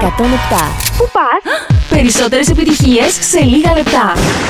Πού πας? Περισσότερες επιτυχίες σε λίγα λεπτά.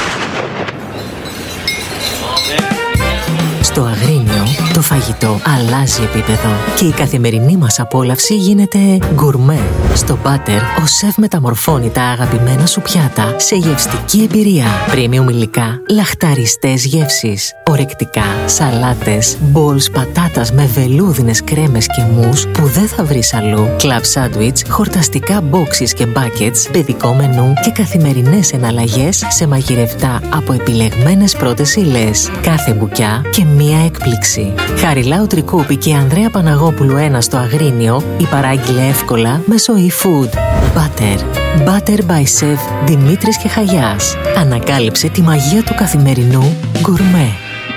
Στο Αγρίνιο το φαγητό αλλάζει επίπεδο και η καθημερινή μας απόλαυση γίνεται γκουρμέ. Στο Butter ο σεφ μεταμορφώνει τα αγαπημένα σου πιάτα σε γευστική εμπειρία. Premium υλικά, λαχταριστές γεύσεις, ορεκτικά, σαλάτες, μπολς πατάτας με βελούδινες κρέμες και μους που δεν θα βρεις αλλού. Club sandwich, χορταστικά boxes και buckets, παιδικό μενού και καθημερινές εναλλαγές σε μαγειρευτά από επιλεγμένες πρώτες ύλες. Κάθε μπουκιά και μία έκπληξη. Χαριλάου Τρικούπη και Ανδρέα Παναγόπουλου 1 στο Αγρίνιο η παράγγειλε εύκολα μέσω eFood. Butter by Chef Δημήτρης και Χαγιάς. Ανακάλυψε τη μαγεία του καθημερινού γκουρμέ.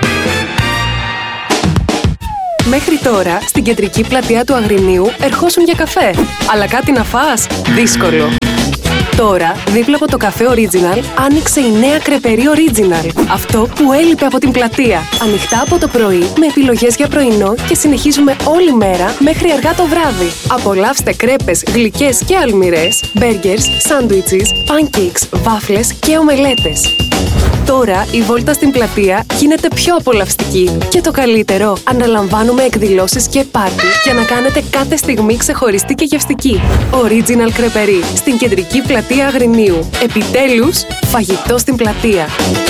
Μέχρι τώρα, στην κεντρική πλατεία του Αγρινίου ερχόσουν για καφέ. Αλλά κάτι να φας? Δύσκολο. Τώρα, δίπλα από το καφέ Original, άνοιξε η νέα κρεπερί Original. Αυτό που έλειπε από την πλατεία. Ανοιχτά από το πρωί, με επιλογές για πρωινό και συνεχίζουμε όλη μέρα μέχρι αργά το βράδυ. Απολαύστε κρέπες, γλυκές και αλμυρές, μπέργκερς, σάντουιτσες, pancakes, βάφλες και ομελέτες. Τώρα η βόλτα στην πλατεία γίνεται πιο απολαυστική. Και το καλύτερο, αναλαμβάνουμε εκδηλώσεις και πάρτι για να κάνετε κάθε στιγμή ξεχωριστή και γευστική. Original κρεπερί στην κεντρική πλατεία Αγρινίου. Επιτέλους, φαγητό στην πλατεία.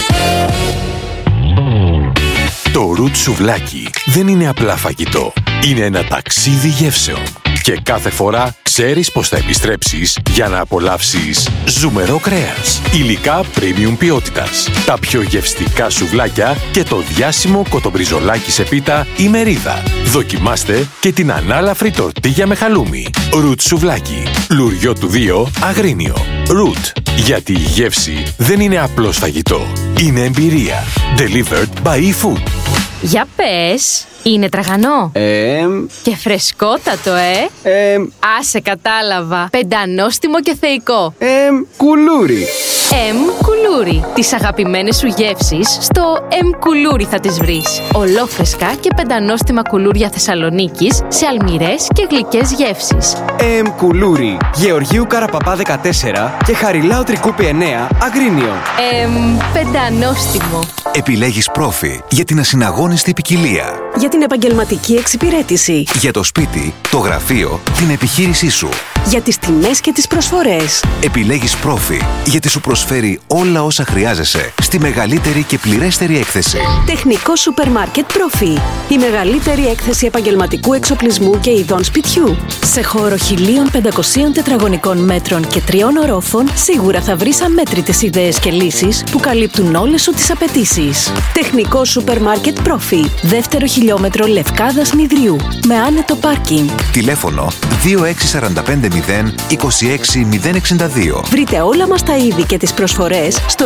Το Root σουβλάκι δεν είναι απλά φαγητό. Είναι ένα ταξίδι γεύσεων. Και κάθε φορά ξέρεις πως θα επιστρέψεις για να απολαύσεις ζουμερό κρέας, υλικά premium ποιότητας, τα πιο γευστικά σουβλάκια και το διάσημο κοτομπριζολάκι σε πίτα ή μερίδα. Δοκιμάστε και την ανάλαφρη τορτίγια με χαλούμι. Root σουβλάκι. Λουριό του 2, Αγρίνιο. Root. Γιατί η γεύση δεν είναι απλώς φαγητό. Είναι εμπειρία. Delivered by eFood. Για πες, είναι τραγανό. Και φρεσκότατο, Άσε, κατάλαβα. Πεντανόστιμο και θεϊκό. Κουλούρι. Κουλούρι. Τις αγαπημένες σου γεύσεις στο Κουλούρι θα τις βρεις. Ολόφρεσκα και πεντανόστιμα κουλούρια Θεσσαλονίκης σε αλμυρές και γλυκές γεύσεις. Κουλούρι. Γεωργίου Καραπαπά 14 και Χαριλάου Τρικούπη 9, Αγρίνιο. Πεντανόστιμο. Επιλέγεις Πρόφι για την ασυναγώνιστη ποικιλία. Για την επαγγελματική εξυπηρέτηση. Για το σπίτι, το γραφείο, την επιχείρησή σου. Για τις τιμές και τις προσφορές. Επιλέγεις Πρόφι γιατί σου προσφέρει όλα όσα χρειάζεσαι στη μεγαλύτερη και πληρέστερη έκθεση. Τεχνικό σούπερ μάρκετ Πρόφι. Η μεγαλύτερη έκθεση επαγγελματικού εξοπλισμού και ειδών σπιτιού. Σε χώρο 1.500 τετραγωνικών μέτρων και 3 ορόφων, σίγουρα θα βρεις αμέτρητες ιδέες και λύσεις που καλύπτουν όλες σου τις απαιτήσεις. Τεχνικό σούπερ μάρκετ Πρόφι. Δεύτερο χιλιόμετρο Λευκάδας Μηδριού. Με άνετο πάρκινγκ. Τηλέφωνο 2645 026 062. Βρείτε όλα μας τα είδη και τις προσφορές στο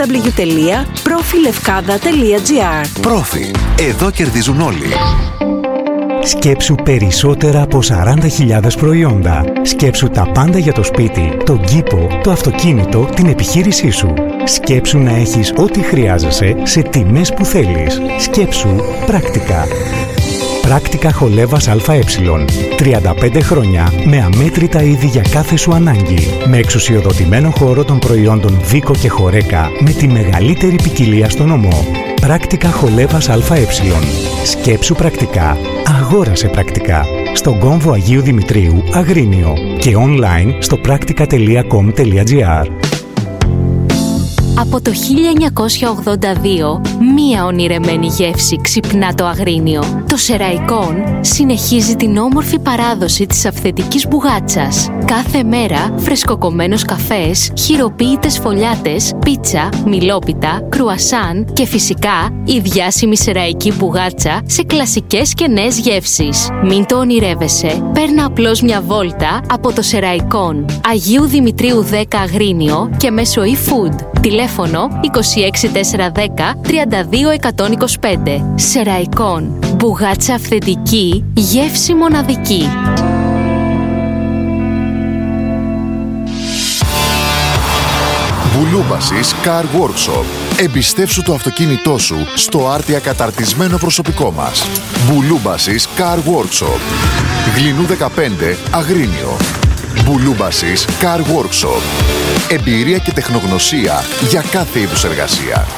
www.profilevkada.gr. Πρόφι. Εδώ κερδίζουν όλοι. Σκέψου περισσότερα από 40.000 προϊόντα. Σκέψου τα πάντα για το σπίτι, τον κήπο, το αυτοκίνητο, την επιχείρησή σου. Σκέψου να έχεις ό,τι χρειάζεσαι σε τιμές που θέλεις. Σκέψου πρακτικά. Πράκτικα Χολέβας ΑΕ. 35 χρόνια με αμέτρητα είδη για κάθε σου ανάγκη. Με εξουσιοδοτημένο χώρο των προϊόντων Βίκο και Χορέκα με τη μεγαλύτερη ποικιλία στον ομό. Πράκτικα Χολέβας ΑΕ. Σκέψου πρακτικά. Αγόρασε πρακτικά. Στον κόμβο Αγίου Δημητρίου, Αγρίνιο. Και online στο praktika.com.gr. Από το 1982, μία ονειρεμένη γεύση ξυπνά το Αγρίνιο. Το Σεραϊκόν συνεχίζει την όμορφη παράδοση της αυθεντικής μπουγάτσας. Κάθε μέρα φρεσκοκομμένος καφές, χειροποίητες φωλιάτες, πίτσα, μιλόπιτα, κρουασάν και φυσικά η διάσημη σεραϊκή μπουγάτσα σε κλασικές και νέες γεύσεις. Μην το ονειρεύεσαι, παίρνα απλώς μια βόλτα από το Σεραϊκόν. Αγίου Δημητρίου 10 Αγρίνιο και μέσω eFood. Τηλέφωνο 26410 32125. Σεραϊκόν. Μπουγάτσα αυθεντική, γεύση μοναδική. Μπουλούμπασης Car Workshop. Εμπιστεύσου το αυτοκίνητό σου στο άρτια καταρτισμένο προσωπικό μας. Μπουλούμπασης Car Workshop. Γλυνού 15 Αγρίνιο. Μπουλούμπασης Car Workshop. Εμπειρία και τεχνογνωσία για κάθε είδους εργασία.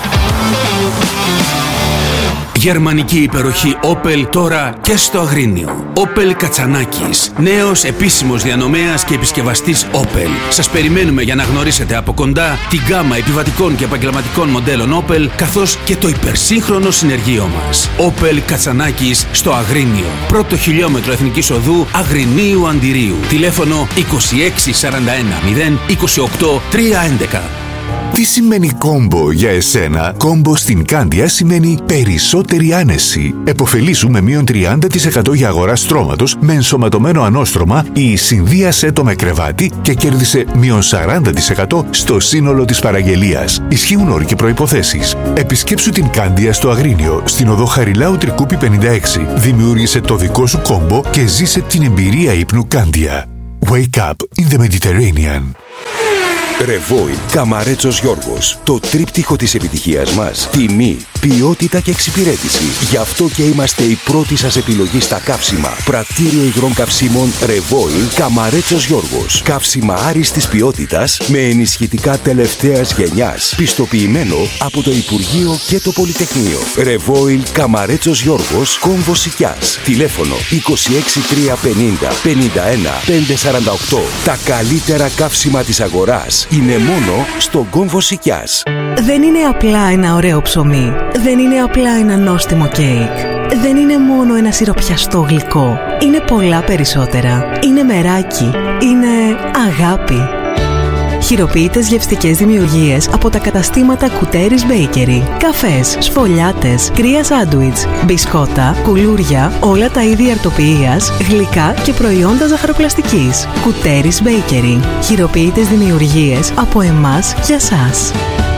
Γερμανική υπεροχή Opel τώρα και στο Αγρίνιο. Opel Κατσανάκης. Νέος επίσημος διανομέας και επισκευαστής Opel. Σας περιμένουμε για να γνωρίσετε από κοντά την γκάμα επιβατικών και επαγγελματικών μοντέλων Opel, καθώς και το υπερσύγχρονο συνεργείο μας. Opel Κατσανάκης στο Αγρίνιο. Πρώτο χιλιόμετρο Εθνικής Οδού Αγρινίου Αντιρίου. Τηλέφωνο 2641 0 28 311. Τι σημαίνει κόμπο για εσένα? Κόμπο στην Κάνδια σημαίνει περισσότερη άνεση. Εποφελήσου με μείον 30% για αγορά στρώματος με ενσωματωμένο ανώστρωμα ή συνδύασέ το με κρεβάτι και κέρδισε μείον 40% στο σύνολο της παραγγελίας. Ισχύουν όροι και προϋποθέσεις. Επισκέψου την Κάνδια στο Αγρίνιο, στην οδό Χαριλάου Τρικούπη 56. Δημιούργησε το δικό σου κόμπο και ζήσε την εμπειρία ύπνου Κάνδια. Wake up in the Mediterranean. Ρεβόιλ Καμαρέτσος Γιώργος. Το τρίπτυχο της επιτυχίας μας. Τιμή, ποιότητα και εξυπηρέτηση. Γι' αυτό και είμαστε η πρώτη σας επιλογή στα καύσιμα. Πρατήριο υγρών καυσίμων Ρεβόιλ Καμαρέτσος Γιώργος. Καύσιμα άριστης ποιότητας με ενισχυτικά τελευταίας γενιάς. Πιστοποιημένο από το Υπουργείο και το Πολυτεχνείο. Ρεβόιλ Καμαρέτσος Γιώργος, Κόμβο Σικιάς. Τηλέφωνο 26350 51 548. Τα καλύτερα καύσιμα της αγοράς είναι μόνο στο Κόμβο Σικιάς. Δεν είναι απλά ένα ωραίο ψωμί. Δεν είναι απλά ένα νόστιμο κέικ. Δεν είναι μόνο ένα σιροπιαστό γλυκό. Είναι πολλά περισσότερα. Είναι μεράκι. Είναι αγάπη. Χειροποίητες γευστικές δημιουργίες από τα καταστήματα Κουτέρης Bakery. Καφές, σφολιάτες, κρύα σάντουιτς, μπισκότα, κουλούρια, όλα τα είδη αρτοποιίας, γλυκά και προϊόντα ζαχαροπλαστικής. Κουτέρης Bakery. Χειροποίητες δημιουργίες από εμάς για σας.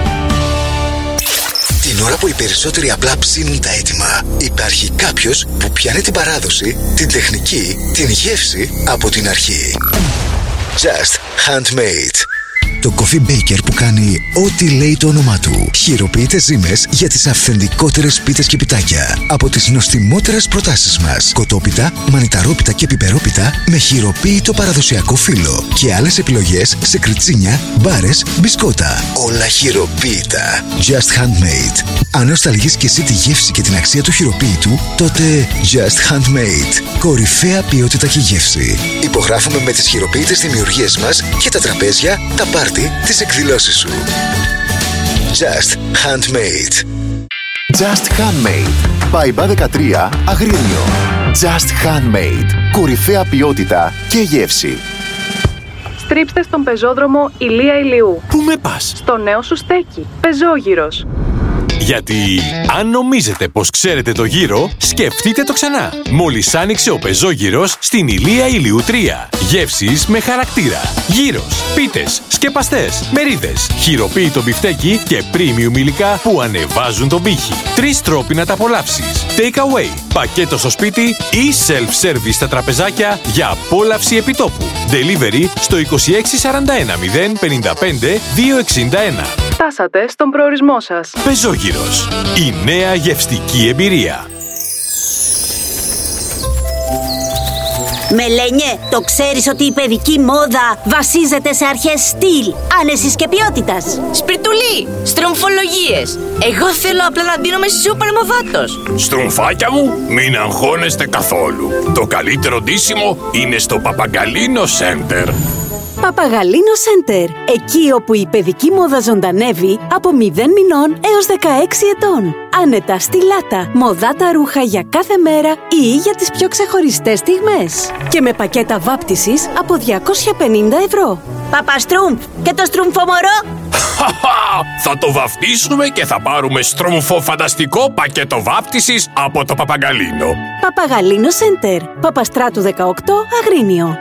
Την ώρα που οι περισσότεροι απλά ψήνουν τα έτοιμα, υπάρχει κάποιος που πιάνει την παράδοση, την τεχνική, την γεύση από την αρχή. Just Handmade. Το Coffee Baker που κάνει ό,τι λέει το όνομά του. Χειροποίητες ζύμες για τις αυθεντικότερες πίτες και πιτάκια. Από τις νοστιμότερες προτάσεις μας. Κοτόπιτα, μανιταρόπιτα και πιπερόπιτα με χειροποίητο παραδοσιακό φύλλο. Και άλλες επιλογές σε κριτσίνια, μπάρες, μπισκότα. Όλα χειροποίητα. Just Handmade. Αν νοσταλγείς και εσύ τη γεύση και την αξία του χειροποίητου, τότε Just Handmade. Κορυφαία ποιότητα και γεύση. Υπογράφουμε με τις χειροποίητες δημιουργίες μας και τα τραπέζια, τα πάρτι, τις εκδηλώσεις σου. Just Handmade. Just Handmade. Παϊμπά 13, Αγρίνιο. Just Handmade. Κορυφαία ποιότητα και γεύση. Στρίψτε στον πεζόδρομο Ηλία Ηλιού. Πού με πας? Στο νέο σου στέκι. Πεζόγυρος. Γιατί αν νομίζετε πως ξέρετε το γύρο, σκεφτείτε το ξανά. Μόλις άνοιξε ο πεζόγυρος στην Ηλία Ηλιού 3. Γεύσεις με χαρακτήρα. Γύρος, πίτες, σκεπαστές, μερίδες, χειροποίητο μπιφτέκι και premium υλικά που ανεβάζουν τον πύχη. 3 τρόποι να τα απολαύσεις. Take away, πακέτο στο σπίτι ή self-service στα τραπεζάκια για απόλαυση επιτόπου. Delivery στο 2641 055 261. Φτάσατε στον προορισμό σας. Πεζόγυρος. Η νέα γευστική εμπειρία. Μελένιε, το ξέρεις ότι η παιδική μόδα βασίζεται σε αρχές στυλ, άνεσης και ποιότητας? Σπιρτουλί, στρομφολογίες. Εγώ θέλω απλά να ντύνομαι σούπερ μοδάτος. Στρομφάκια μου, μην αγχώνεστε καθόλου. Το καλύτερο ντύσιμο είναι στο Παπαγκαλίνο Center. Παπαγαλίνο Center. Εκεί όπου η παιδική μόδα ζωντανεύει από 0 μηνών έως 16 ετών. Άνετα, στιλάτα, μοδάτα ρούχα για κάθε μέρα ή για τις πιο ξεχωριστές στιγμές. Και με πακέτα βάπτισης από 250 ευρώ. Παπαστρούμφ, και το στρουμφομορό? Θα το βαφτίσουμε και θα πάρουμε στρομφο φανταστικό πακέτο βάπτισης από το Παπαγκαλίνο. Παπαγαλίνο Center. Παπαστράτου 18, Αγρίνιο.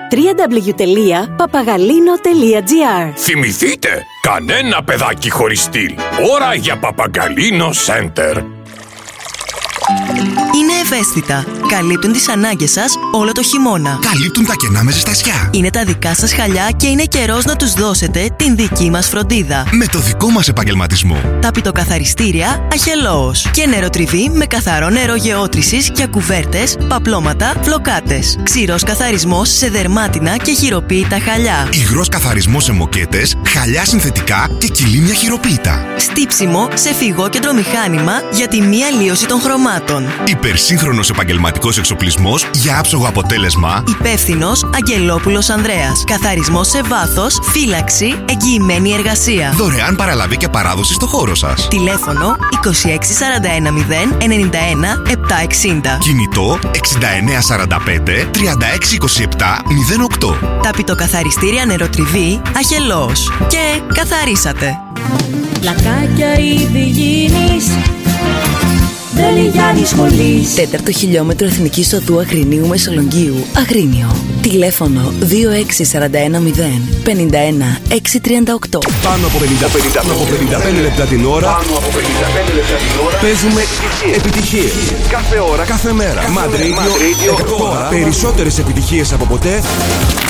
www.papagalino.gr. Θυμηθείτε, κανένα παιδάκι χωρίς στυλ. Ώρα για Παπαγκαλίνο Center. Είναι ευαίσθητα. Καλύπτουν τις ανάγκες σας όλο το χειμώνα. Καλύπτουν τα κενά με ζεστασιά. Είναι τα δικά σας χαλιά και είναι καιρός να τους δώσετε την δική μας φροντίδα. Με το δικό μας επαγγελματισμό. Ταπητοκαθαριστήρια Αχελώος. Και νεροτριβή με καθαρό νερό γεώτρησης για κουβέρτες, παπλώματα, φλοκάτες. Ξηρός καθαρισμός σε δερμάτινα και χειροποίητα χαλιά. Υγρός καθαρισμός σε μοκέτες, χαλιά συνθετικά και κιλίμια χειροποίητα. Στύψιμο σε φυγόκεντρο μηχάνημα για τη μη αλλίωση των χρωμάτων. Υπερσύγχρονος επαγγελματικός εξοπλισμός για άψογο αποτέλεσμα. Υπεύθυνος Αγγελόπουλος Ανδρέας. Καθαρισμός σε βάθος, φύλαξη, εγγυημένη εργασία. Δωρεάν παραλαβή και παράδοση στο χώρο σας. Τηλέφωνο 2641 091 760. Κινητό 6945 3627 08. Ταπητοκαθαριστήρια νεροτριβή Αχελώος. Και καθαρίσατε. Πλακάκια ήδη γίνεις, δεν λυγιάνει σχολής. 4ο χιλιόμετρο Εθνικής Οδού Αγρινίου Μεσολογγίου, Αγρίνιο. Τηλέφωνο 26410 51 638. Πάνω από 55 λεπτά την ώρα. Παίζουμε επιτυχίες. Κάθε ώρα, κάθε μέρα. Mad Radio, περισσότερες επιτυχίες από ποτέ.